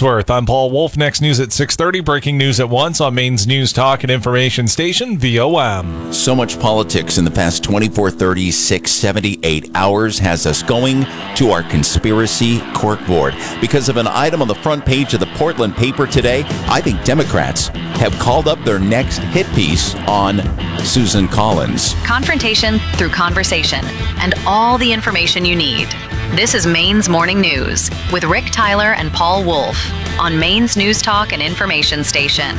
Wadsworth. I'm Paul Wolf. Next news at 6:30. Breaking news at once on Maine's News Talk and Information Station, VOM. So much politics in the past 24, 36, 78 hours has us going to our conspiracy corkboard. Because of an item on the front page of the Portland paper today, I think Democrats have called up their next hit piece on Susan Collins. Confrontation through conversation and all the information you need. This is Maine's Morning News with Rick Tyler and Paul Wolf on Maine's News Talk and Information Station,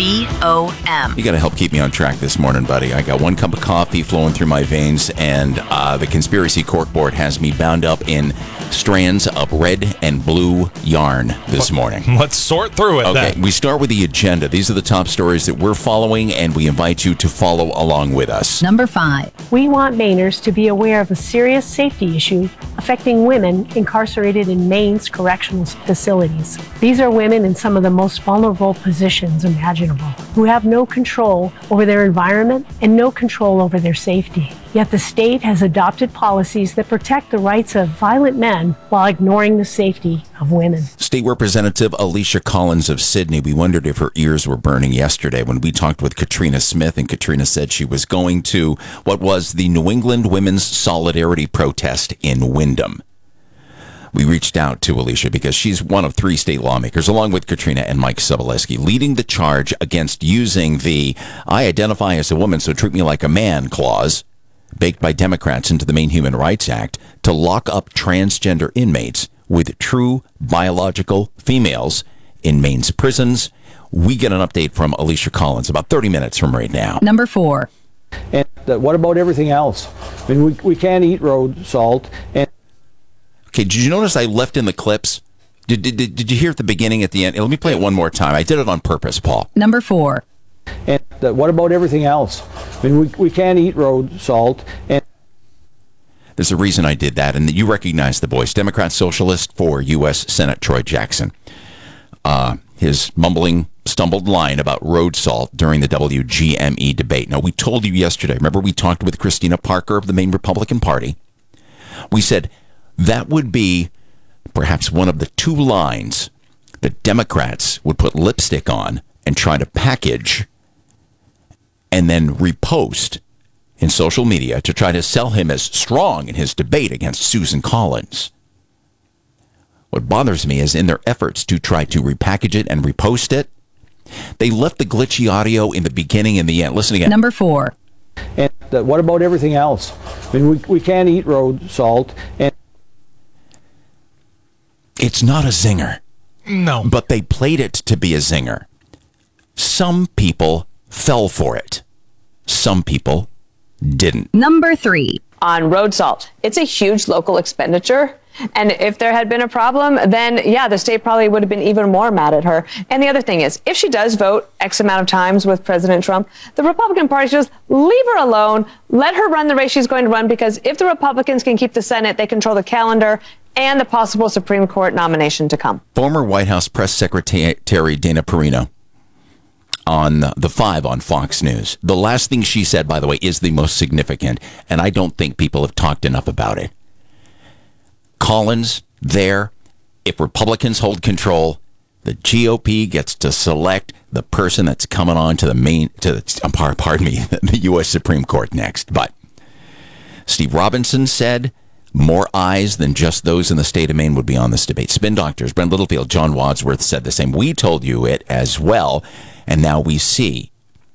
VOM. You got to help keep me on track this morning, buddy. I got one cup of coffee flowing through my veins, and the conspiracy corkboard has me bound up in strands of red and blue yarn this morning. Let's sort through it. Okay, then. we start with the agenda. These are the top stories that we're following, and we invite you to follow along with us. Number 5. We want Mainers to be aware of a serious safety issue affecting women incarcerated in Maine's correctional facilities. These are women in some of the most vulnerable positions imaginable, who have no control over their environment and no control over their safety. Yet the state has adopted policies that protect the rights of violent men while ignoring the safety of women. State Representative Alicia Collins of Sydney, we wondered if her ears were burning yesterday when we talked with Katrina Smith, and Katrina said she was going to what was the New England Women's Solidarity Protest in Windham. We reached out to Alicia because she's one of 3 state lawmakers, along with Katrina and Mike Soboleski, leading the charge against using the "I identify as a woman, so treat me like a man" clause, baked by Democrats into the Maine Human Rights Act, to lock up transgender inmates with true biological females in Maine's prisons. We get an update from Alicia Collins about 30 minutes from right now. Number 4. And what about everything else? I mean, we can't eat road salt. And okay, did you notice I left in the clips? Did you hear at the beginning, at the end? Let me play it one more time. I did it on purpose, Paul. Number 4. And what about everything else? I mean, we can't eat road salt. And there's a reason I did that, and you recognize the voice. Democrat Socialist for U.S. Senate Troy Jackson. His mumbling, stumbled line about road salt during the WGME debate. Now, we told you yesterday, remember we talked with Christina Parker of the Maine Republican Party? We said that would be perhaps one of the 2 lines that Democrats would put lipstick on and try to package and then repost in social media to try to sell him as strong in his debate against Susan Collins. What bothers me is in their efforts to try to repackage it and repost it, they left the glitchy audio in the beginning and the end. Listen again. Number 4. And what about everything else? I mean, we can't eat road salt. And it's not a zinger. No. But they played it to be a zinger. Some people fell for it. Some people didn't. Number 3. On road salt. It's a huge local expenditure. And if there had been a problem, then, yeah, the state probably would have been even more mad at her. And the other thing is, if she does vote X amount of times with President Trump, the Republican Party should just leave her alone, let her run the race she's going to run, because if the Republicans can keep the Senate, they control the calendar and the possible Supreme Court nomination to come. Former White House Press Secretary Dana Perino on the 5 on Fox News. The last thing she said, by the way, is the most significant, and I don't think people have talked enough about it. Collins there, if Republicans hold control, the GOP gets to select the person that's coming on to the U.S. Supreme Court next. But Steve Robinson said more eyes than just those in the state of Maine would be on this debate. Spin doctors, Brent Littlefield, John Wadsworth said the same. We told you it as well, and now we see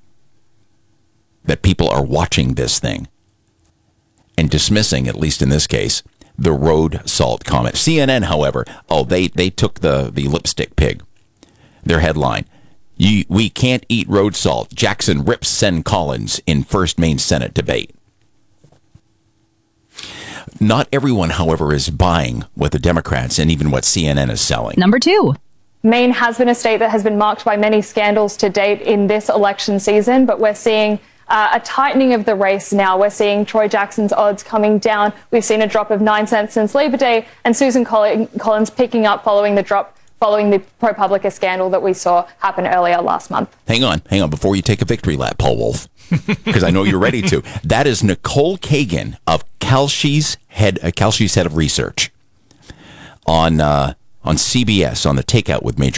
that people are watching this thing and dismissing, at least in this case, the road salt comment. CNN, however, they took the lipstick pig. Their headline, "We can't eat road salt. Jackson rips Sen Collins in first Maine Senate debate." Not everyone, however, is buying what the Democrats and even what CNN is selling. Number 2. Maine has been a state that has been marked by many scandals to date in this election season, but we're seeing a tightening of the race now. We're seeing Troy Jackson's odds coming down. We've seen a drop of 9 cents since Labor Day, and Susan Collins picking up following the drop, following the ProPublica scandal that we saw happen earlier last month. Hang on, before you take a victory lap, Paul Wolf, because I know you're ready to. That is Nicole Kagan of Kalshi's head of research on CBS on the Takeout with Major